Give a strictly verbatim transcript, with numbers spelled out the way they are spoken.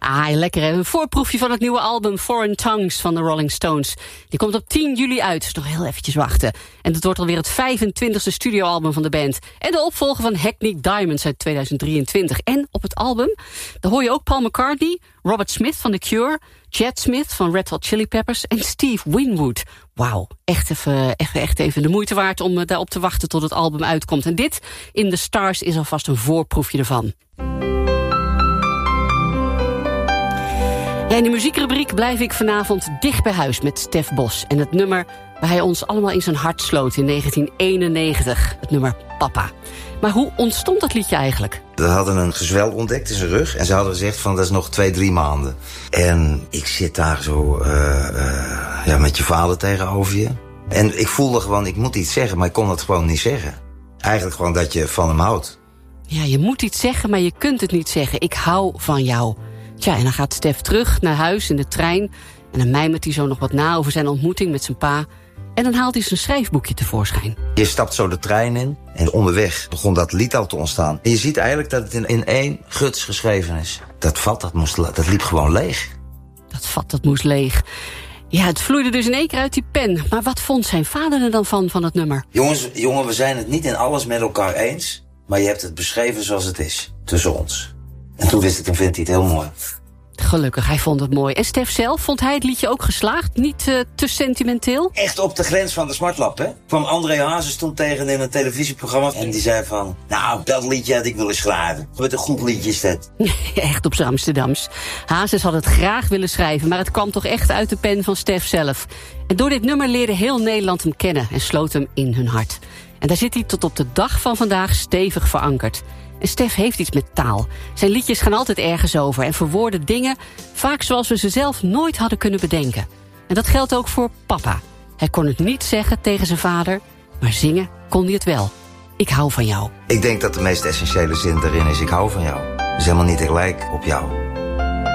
Ah, lekker hè. Een voorproefje van het nieuwe album Foreign Tongues van de Rolling Stones. Die komt op tien juli uit, dus nog heel eventjes wachten. En het wordt alweer het vijfentwintigste studioalbum van de band. En de opvolger van Hackney Diamonds uit tweeduizend drieëntwintig. En op het album, daar hoor je ook Paul McCartney, Robert Smith van The Cure, Chad Smith van Red Hot Chili Peppers en Steve Winwood. Wauw, echt even, echt, echt even de moeite waard om daarop te wachten tot het album uitkomt. En dit, In the Stars, is alvast een voorproefje ervan. Ja, in de muziekrubriek blijf ik vanavond dicht bij huis met Stef Bos. En het nummer waar hij ons allemaal in zijn hart sloot in negentien eenennegentig. Het nummer Papa. Maar hoe ontstond dat liedje eigenlijk? We hadden een gezwel ontdekt in zijn rug. En ze hadden gezegd van dat is nog twee, drie maanden. En ik zit daar zo uh, uh, ja, met je vader tegenover je. En ik voelde gewoon, ik moet iets zeggen, maar ik kon het gewoon niet zeggen. Eigenlijk gewoon dat je van hem houdt. Ja, je moet iets zeggen, maar je kunt het niet zeggen. Ik hou van jou. Tja, en dan gaat Stef terug naar huis in de trein. En dan mijmert hij zo nog wat na over zijn ontmoeting met zijn pa. En dan haalt hij zijn schrijfboekje tevoorschijn. Je stapt zo de trein in en onderweg begon dat lied al te ontstaan. En je ziet eigenlijk dat het in, in één guts geschreven is. Dat vat, dat, moest, dat liep gewoon leeg. Dat vat, dat moest leeg. Ja, het vloeide dus in één keer uit die pen. Maar wat vond zijn vader er dan van, van het nummer? Jongens, jongen, we zijn het niet in alles met elkaar eens. Maar je hebt het beschreven zoals het is, tussen ons. En toen wist ik, toen vindt hij het heel mooi. Gelukkig, hij vond het mooi. En Stef zelf, vond hij het liedje ook geslaagd? Niet uh, te sentimenteel? Echt op de grens van de smartlap, hè? Kwam André Hazes toen tegen in een televisieprogramma. En die zei van, nou, dat liedje had ik willen schrijven. Wat een goed liedje is dat. Echt op z'n Amsterdams. Hazes had het graag willen schrijven, maar het kwam toch echt uit de pen van Stef zelf. En door dit nummer leerde heel Nederland hem kennen en sloot hem in hun hart. En daar zit hij tot op de dag van vandaag stevig verankerd. En Stef heeft iets met taal. Zijn liedjes gaan altijd ergens over en verwoorden dingen vaak zoals we ze zelf nooit hadden kunnen bedenken. En dat geldt ook voor Papa. Hij kon het niet zeggen tegen zijn vader, maar zingen kon hij het wel. Ik hou van jou. Ik denk dat de meest essentiële zin erin is, ik hou van jou. Dat is helemaal niet, ik lijk op jou.